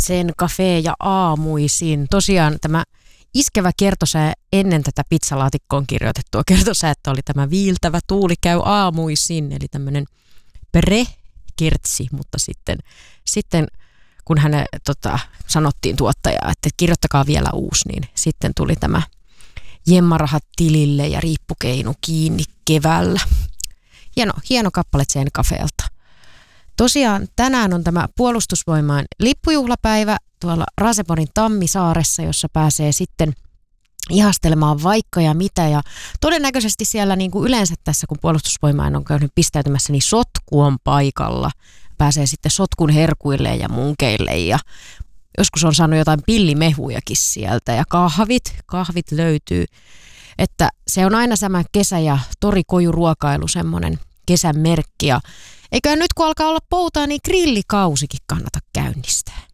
Zen Cafe ja aamuisin. Tosiaan tämä iskevä kertosää ennen tätä pizzalaatikkoon kirjoitettua kertosäättä oli tämä viiltävä tuuli käy aamuisin, eli tämmöinen pre-kertsi, mutta sitten kun hänen sanottiin tuottajaa, että kirjoittakaa vielä uusi, niin sitten tuli tämä jemmarahat tilille ja riippukeinu kiinni keväällä. Hieno kappale Zen Cafelta. Tosiaan tänään on tämä Puolustusvoimain lippujuhlapäivä tuolla Raseporin Tammisaaressa, jossa pääsee sitten ihastelemaan vaikka ja mitä. Ja todennäköisesti siellä niin kuin yleensä tässä, kun Puolustusvoimain on käynyt pistäytymässä, niin sotku on paikalla. Pääsee sitten sotkun herkuille ja munkeille ja joskus on saanut jotain pillimehujakin sieltä ja kahvit löytyy. Että se on aina sama kesä- ja torikojuruokailu semmoinen kesän merkki. Ja eiköhän nyt kun alkaa olla poutaa, niin grillikausikin kannata käynnistää.